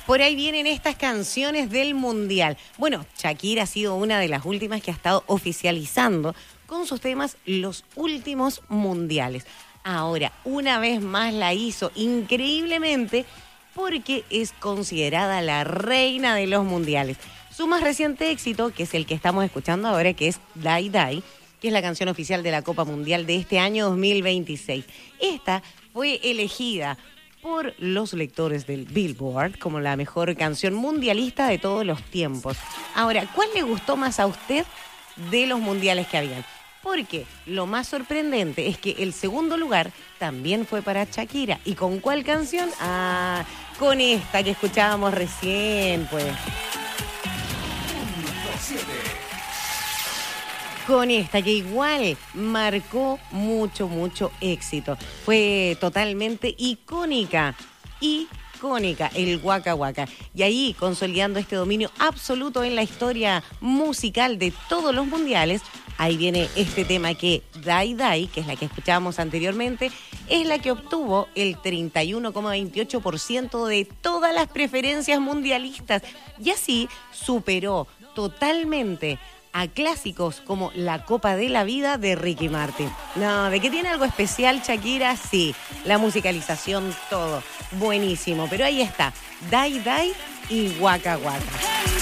Por ahí vienen estas canciones del Mundial. Bueno, Shakira ha sido una de las últimas que ha estado oficializando con sus temas los últimos mundiales. Ahora, una vez más la hizo increíblemente porque es considerada la reina de los mundiales. Su más reciente éxito, que es el que estamos escuchando ahora, que es Die Die, que es la canción oficial de la Copa Mundial de este año 2026. Esta fue elegida por los lectores del Billboard como la mejor canción mundialista de todos los tiempos. Ahora, ¿cuál le gustó más a usted de los mundiales que habían? Porque lo más sorprendente es que el segundo lugar también fue para Shakira. ¿Y con cuál canción? Ah, con esta que escuchábamos recién, pues. Con esta que igual marcó mucho éxito. Fue totalmente icónica, el Waka Waka. Y ahí, consolidando este dominio absoluto en la historia musical de todos los mundiales, ahí viene este tema que Die Die, que es la que escuchábamos anteriormente, es la que obtuvo el 31,28% de todas las preferencias mundialistas. Y así superó totalmente a clásicos como La Copa de la Vida de Ricky Martin. No, ¿de qué tiene algo especial Shakira? Sí, la musicalización, todo. Buenísimo, pero ahí está, Die Die y Waka Waka.